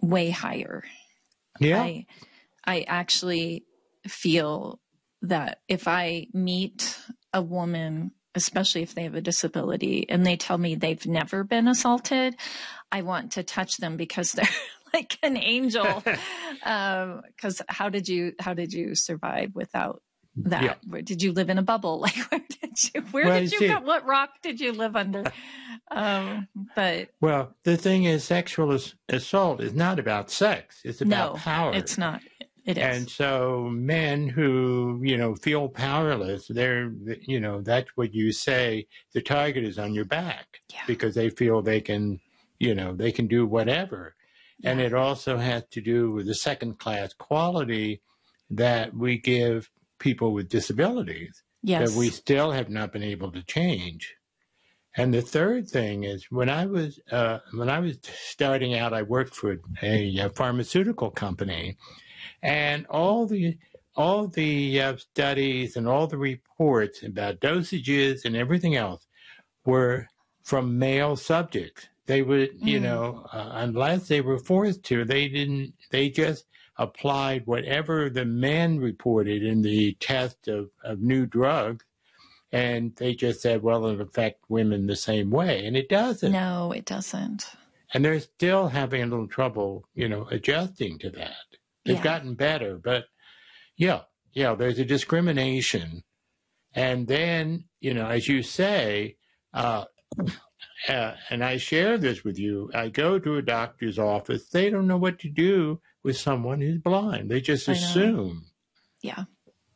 way higher. Yeah. I actually feel that if I meet a woman, especially if they have a disability, and they tell me they've never been assaulted, I want to touch them because they're like an angel. Because how did you survive without that? Yeah. Where did you live in a bubble? Like what rock did you live under? Well, the thing is, sexual assault is not about sex. It's about power. It's not. It is. And so men who, feel powerless, that's what you say, the target is on your back because they feel they can do whatever. Yeah. And it also has to do with the second class quality that we give people with disabilities that we still have not been able to change. And the third thing is when I was starting out, I worked for a pharmaceutical company. And all the studies and all the reports about dosages and everything else were from male subjects. They would, unless they were forced to, they just applied whatever the men reported in the test of new drugs. And they just said, well, it'll affect women the same way. And it doesn't. No, it doesn't. And they're still having a little trouble, adjusting to that. They've gotten better, but there's a discrimination. And then, as you say, and I share this with you, I go to a doctor's office. They don't know what to do with someone who's blind. They just assume. Yeah.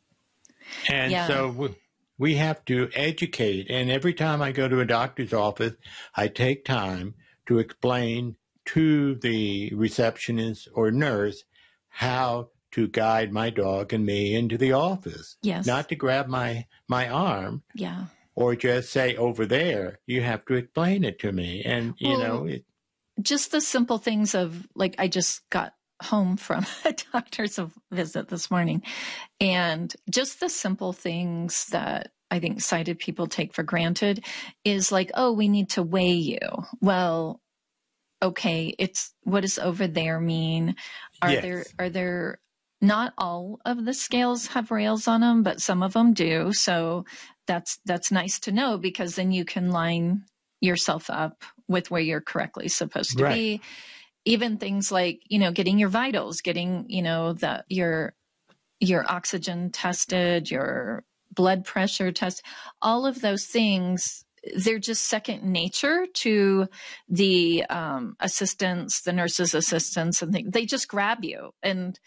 And so we have to educate. And every time I go to a doctor's office, I take time to explain to the receptionist or nurse how to guide my dog and me into the office. Yes. Not to grab my arm. Yeah. Or just say over there. You have to explain it to me. And, just the simple things of, like, I just got home from a doctor's visit this morning. And just the simple things that I think sighted people take for granted is like, oh, we need to weigh you. Well, okay, what does over there mean? Are there not all of the scales have rails on them, but some of them do. So that's nice to know, because then you can line yourself up with where you're correctly supposed to be. Even things like, getting your vitals, getting, your oxygen tested, your blood pressure test, all of those things, they're just second nature to the assistants, the nurses' assistants, and they just grab you. And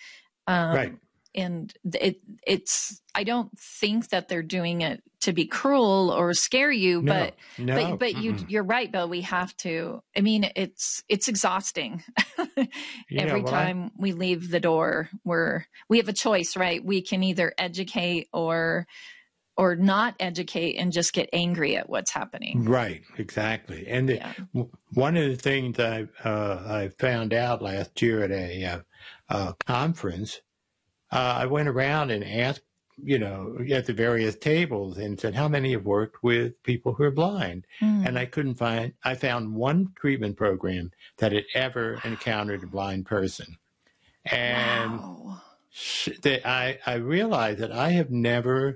and it's I don't think that they're doing it to be cruel or scare you, but you're right, Bill. We have to. I mean, it's exhausting. Every time we leave the door, we have a choice, right? We can either educate or not educate and just get angry at what's happening. Right, exactly. And one of the things I found out last year at a conference, I went around and asked, at the various tables and said, how many have worked with people who are blind? And I found one treatment program that had ever encountered a blind person. And I realized that I have never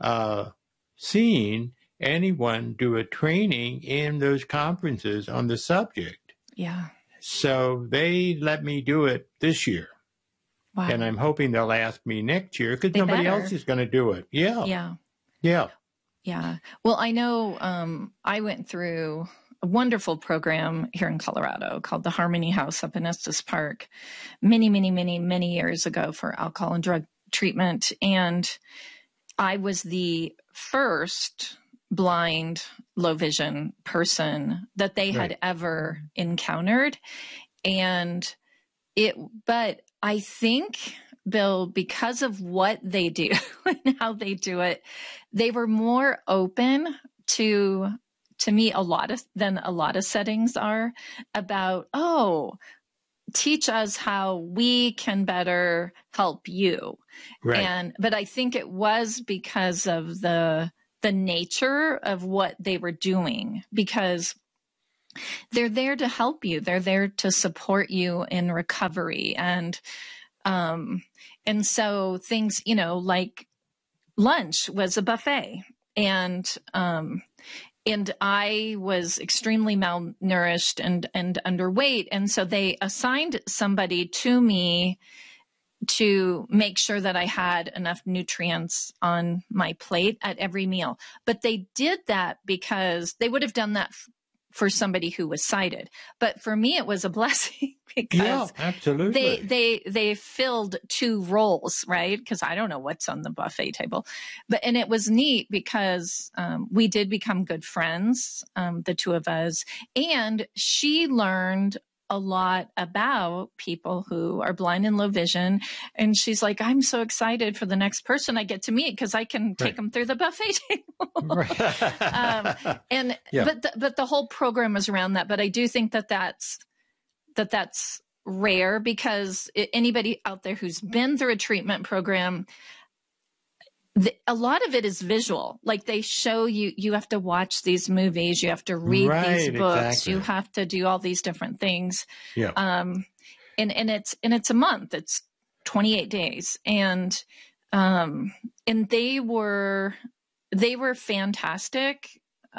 seen anyone do a training in those conferences on the subject. Yeah. So they let me do it this year. Wow. And I'm hoping they'll ask me next year because nobody else is going to do it. Yeah. Well, I know I went through a wonderful program here in Colorado called the Harmony House up in Estes Park many, many, many, many years ago for alcohol and drug treatment. And I was the first blind, low vision person that they had ever encountered. But I think, Bill, because of what they do and how they do it, they were more open to me than a lot of settings are about, teach us how we can better help you. Right. But I think it was because of the nature of what they were doing, because they're there to help you. They're there to support you in recovery. And so things, like lunch was a buffet, and I was extremely malnourished and underweight. And so they assigned somebody to me to make sure that I had enough nutrients on my plate at every meal. But they did that because they would have done that for somebody who was sighted. But for me, it was a blessing because absolutely. they filled 2 roles, right? Because I don't know what's on the buffet table. And it was neat because we did become good friends, the 2 of us. And she learned a lot about people who are blind and low vision. And she's like, I'm so excited for the next person I get to meet because I can take them through the buffet table. But the whole program is around that. But I do think that's rare, because anybody out there who's been through a treatment program, a lot of it is visual. Like they show you, you have to watch these movies, you have to read these books, exactly. You have to do all these different things. Yeah. And it's a month, it's 28 days. And they were fantastic,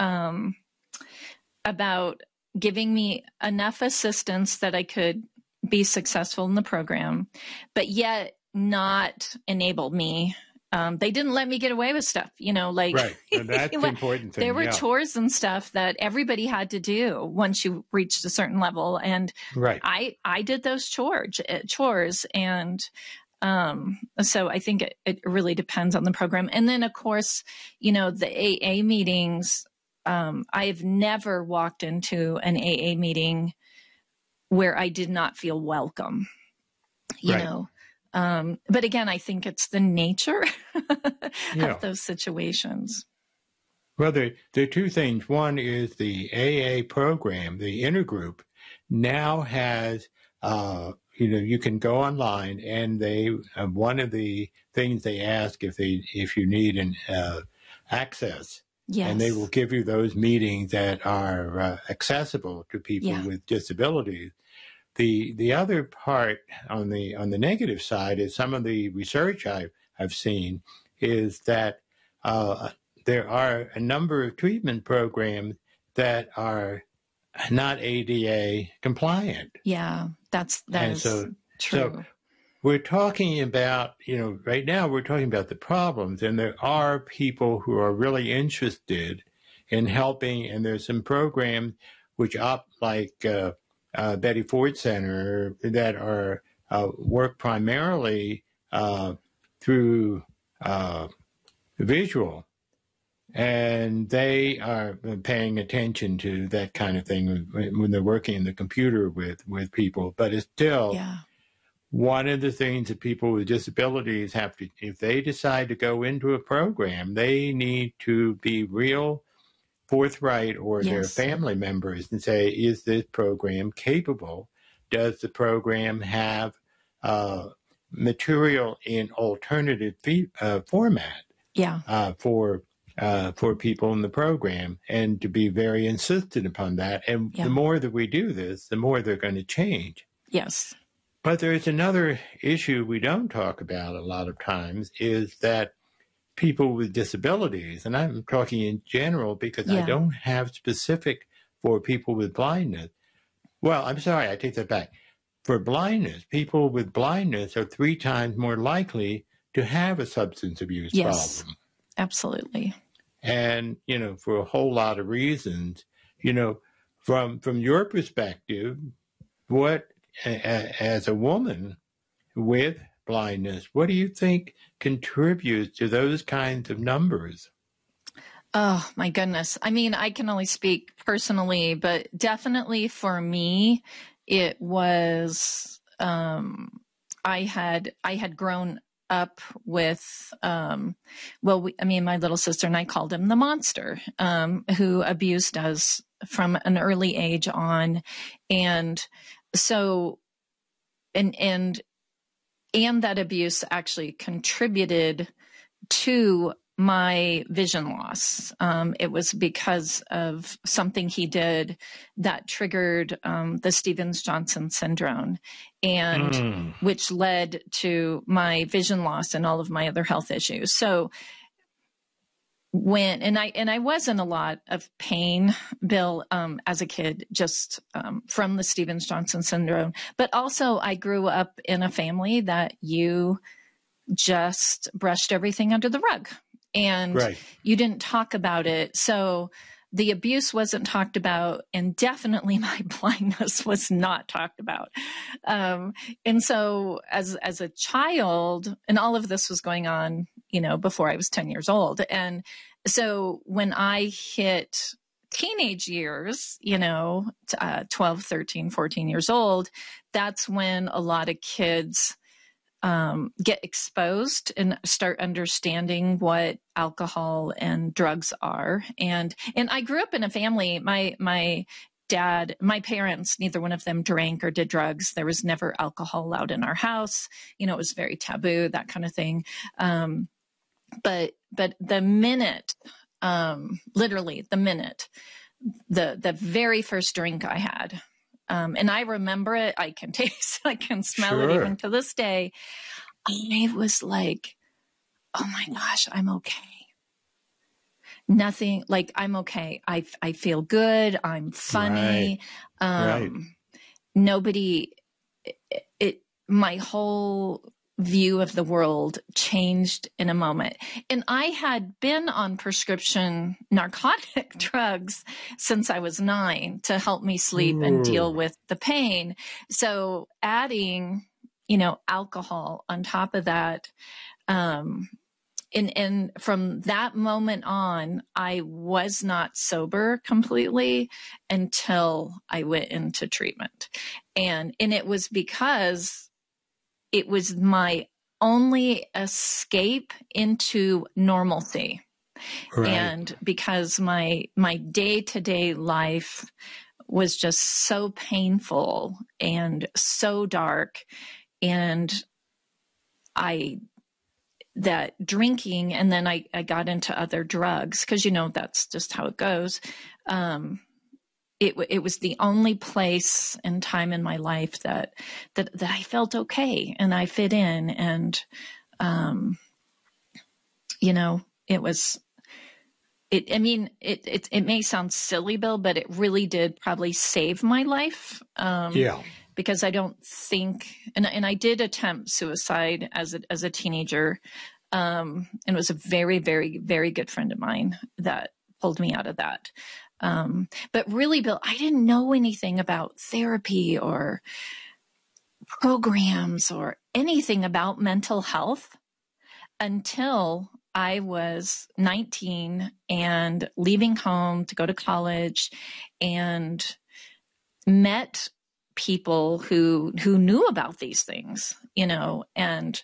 about giving me enough assistance that I could be successful in the program, but yet not enable me. They didn't let me get away with stuff, right. And that's the important thing. There were chores and stuff that everybody had to do once you reached a certain level. And right. I did those chores. And so I think it really depends on the program. And then, of course, the AA meetings, I've never walked into an AA meeting where I did not feel welcome, you know. But again, I think it's the nature of those situations. Well, there are 2 things. One is the AA program, the intergroup, now has, you can go online, and they one of the things they ask if you need an access. Yes. And they will give you those meetings that are accessible to people with disabilities. The other part on the negative side is some of the research I've seen is that there are a number of treatment programs that are not ADA compliant. Yeah, that is true. So we're talking about, right now we're talking about the problems, and there are people who are really interested in helping, and there's some programs which like Betty Ford Center that are work primarily through visual, and they are paying attention to that kind of thing when they're working in the computer with people. But it's still one of the things that people with disabilities have to, if they decide to go into a program, they need to be real forthright, or their family members, and say, is this program capable? Does the program have material in alternative format for people in the program? And to be very insistent upon that. And the more that we do this, the more they're going to change. Yes. But there's another issue we don't talk about a lot of times, is that people with disabilities, and I'm talking in general because I don't have specific for people with blindness. Well, I'm sorry, I take that back. For blindness, people with blindness are 3 times more likely to have a substance abuse problem. Absolutely. And, for a whole lot of reasons, from your perspective, what, as a woman with blindness, what do you think contributes to those kinds of numbers? Oh, my goodness. I mean, I can only speak personally, but definitely for me, it was, I had grown up with, my little sister and I called him the monster, who abused us from an early age on. And so, and that abuse actually contributed to my vision loss. It was because of something he did that triggered the Stevens-Johnson syndrome, and which led to my vision loss and all of my other health issues. So I was in a lot of pain, Bill, as a kid, just from the Stevens-Johnson syndrome. But also I grew up in a family that you just brushed everything under the rug. And you didn't talk about it. So the abuse wasn't talked about, and definitely my blindness was not talked about. And so as a child, and all of this was going on, before I was 10 years old. And so when I hit teenage years, 12, 13, 14 years old, that's when a lot of kids get exposed and start understanding what alcohol and drugs are. And I grew up in a family, my dad, my parents, neither one of them drank or did drugs. There was never alcohol allowed in our house. It was very taboo, that kind of thing. But the minute, literally the minute, the very first drink I had, and I remember it, I can taste, I can smell it even to this day. I was like, oh my gosh, I'm okay. Nothing, like, I'm okay. I feel good. I'm funny. Nobody, my whole view of the world changed in a moment. And I had been on prescription narcotic drugs since I was 9 to help me sleep and deal with the pain. So adding, alcohol on top of that, and from that moment on, I was not sober completely until I went into treatment. And it was because it was my only escape into normalcy. And because my day-to-day life was just so painful and so dark, and that drinking, and then I got into other drugs, because that's just how it goes. It was the only place and time in my life that I felt okay and I fit in. And, it was, it may sound silly, Bill, but it really did probably save my life. Because I don't think, and I did attempt suicide as a teenager. And it was a very, very, very good friend of mine that pulled me out of that. But really, Bill, I didn't know anything about therapy or programs or anything about mental health until I was 19 and leaving home to go to college, and met people who knew about these things, and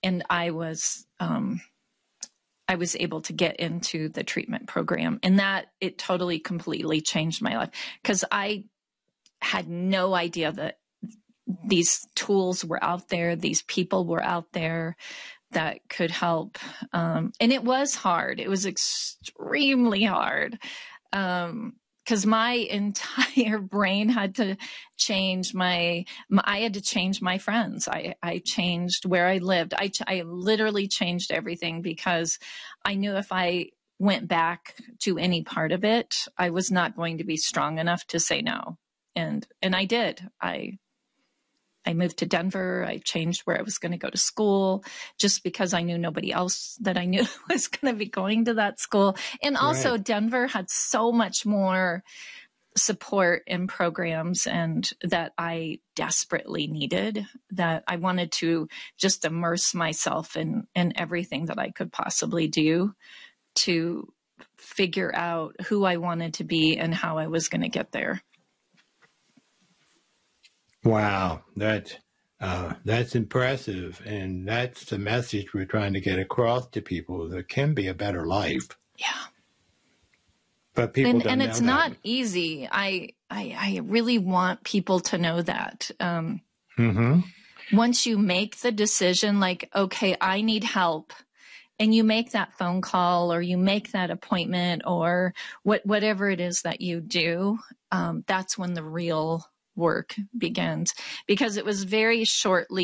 I was able to get into the treatment program, and that it totally, completely changed my life, because I had no idea that these tools were out there. These people were out there that could help. And it was hard. It was extremely hard. Because my entire brain had to change. I had to change my friends. I changed where I lived. I literally changed everything, because I knew if I went back to any part of it, I was not going to be strong enough to say no. And I did. I moved to Denver. I changed where I was going to go to school, just because I knew nobody else that I knew was going to be going to that school. And also Denver had so much more support and programs, and that I desperately needed, that I wanted to just immerse myself in everything that I could possibly do to figure out who I wanted to be and how I was going to get there. Wow, that's impressive, and that's the message we're trying to get across to people. There can be a better life. Yeah, but people don't know that. And it's not easy. I really want people to know that. Once you make the decision, like, okay, I need help, and you make that phone call or you make that appointment or whatever it is that you do, that's when the real work begins, because it was very shortly